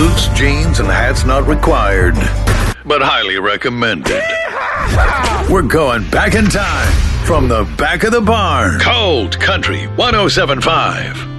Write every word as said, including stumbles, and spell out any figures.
Boots, jeans, and hats not required, but highly recommended. We're going back in time from the back of the barn. Cold Country one oh seven point five.